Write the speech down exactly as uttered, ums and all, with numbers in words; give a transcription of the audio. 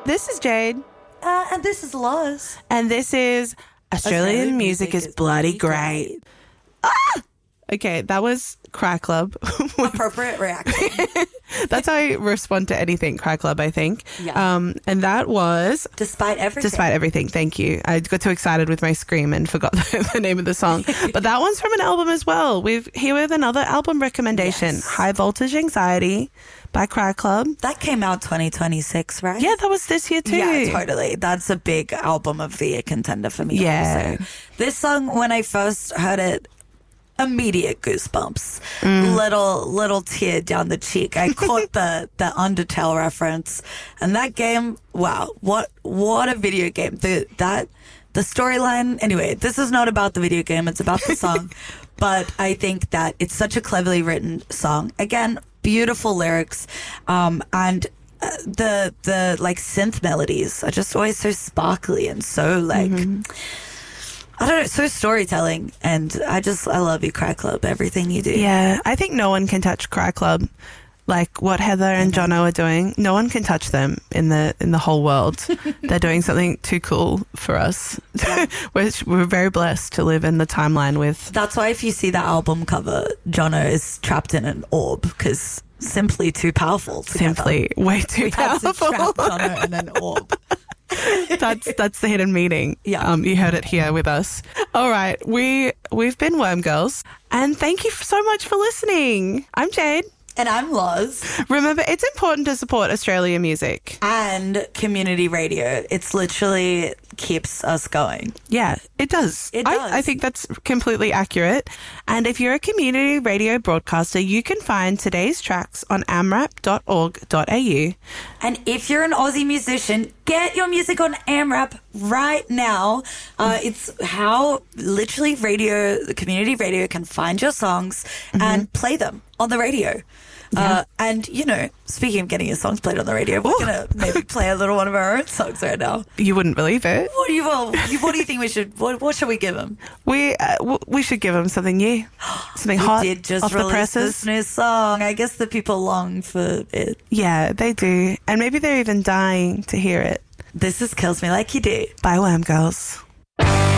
This is Jade. Uh, and this is Loz. And this is Australian, Australian Music, music is, is Bloody Great. great. Ah! Okay, that was Cry Club. Appropriate reaction. That's how I respond to anything, Cry Club, I think. Yeah. Um, and that was... Despite Everything. Despite Everything, thank you. I got too excited with my scream and forgot the, the name of the song. But that one's from an album as well. We've here with another album recommendation, yes. High Voltage Anxiety by Cry Club. That came out twenty twenty-six, right? Yeah, that was this year too. Yeah, totally. That's a big album of the year contender for me. Yeah. Also. This song, when I first heard it, immediate goosebumps, mm. little little tear down the cheek. I caught the the Undertale reference, and that game. Wow, what what a video game! The that the storyline. Anyway, this is not about the video game; it's about the song. But I think that it's such a cleverly written song. Again, beautiful lyrics, um, and uh, the the like synth melodies are just always so sparkly and so like. Mm-hmm. I don't know, so storytelling, and I just, I love you, Cry Club, everything you do. Yeah, I think no one can touch Cry Club like what Heather and Jono are doing. No one can touch them in the in the whole world. They're doing something too cool for us. Yeah. we're, we're very blessed to live in the timeline with... That's why if you see the album cover, Jono is trapped in an orb, because simply too powerful together. Simply way too we powerful. We had to trap Jono in an orb. that's that's the hidden meaning. Yeah. Um, you heard it here with us. All right. We, we've been Worm Girls, and thank you so much for listening. I'm Jade. And I'm Loz. Remember, it's important to support Australian music. And community radio. It's literally keeps us going. Yeah, it does. It does. I, I think that's completely accurate. And if you're a community radio broadcaster, you can find today's tracks on amrap dot org dot a u. And if you're an Aussie musician, get your music on AMRAP right now. Uh, it's how literally radio, the community radio can find your songs mm-hmm. and play them on the radio. Yeah. Uh, and, you know, speaking of getting your songs played on the radio, we're going to maybe play a little one of our own songs right now. You wouldn't believe it. What do you, well, what do you think we should, what, what should we give them? We uh, w- we should give them something new. Something hot we did just off release the presses. This new song. I guess the people long for it. Yeah, they do. And maybe they're even dying to hear it. This is Kills Me Like You Do by Worm Girls.